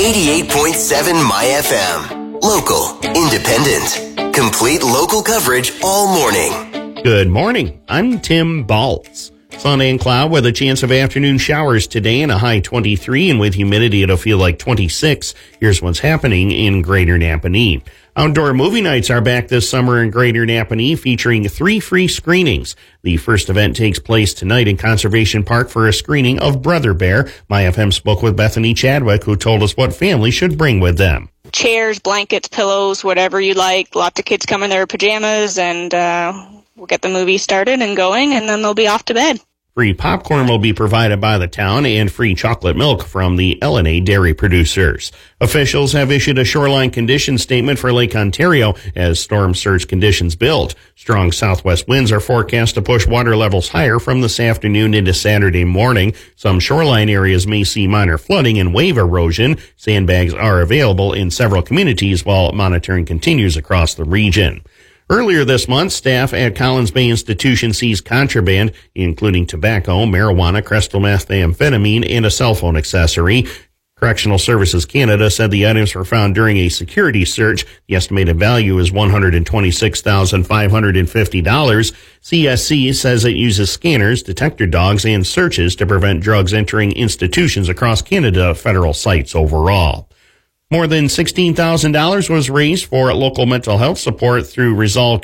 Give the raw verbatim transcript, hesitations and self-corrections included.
eighty-eight point seven My F M. Local, independent, complete local coverage all morning. Good morning. I'm Tim Baltz. Sun and cloud with a chance of afternoon showers today and a high twenty-three, and with humidity it'll feel like twenty-six. Here's what's happening in Greater Napanee. Outdoor movie nights are back this summer in Greater Napanee, featuring three free screenings. The first event takes place tonight in Conservation Park for a screening of Brother Bear. My F M spoke with Bethany Chadwick, who told us what families should bring with them. Chairs, blankets, pillows, whatever you like. Lots of kids come in their pajamas, and uh, we'll get the movie started and going, and then they'll be off to bed. Free popcorn will be provided by the town and free chocolate milk from the L and A dairy producers. Officials have issued a shoreline condition statement for Lake Ontario as storm surge conditions build. Strong southwest winds are forecast to push water levels higher from this afternoon into Saturday morning. Some shoreline areas may see minor flooding and wave erosion. Sandbags are available in several communities while monitoring continues across the region. Earlier this month, staff at Collins Bay Institution seized contraband, including tobacco, marijuana, crystal methamphetamine, and a cell phone accessory. Correctional Services Canada said the items were found during a security search. The estimated value is one hundred twenty-six thousand five hundred fifty dollars. C S C says it uses scanners, detector dogs, and searches to prevent drugs entering institutions across Canada, federal sites overall. More than sixteen thousand dollars was raised for local mental health support through Resolve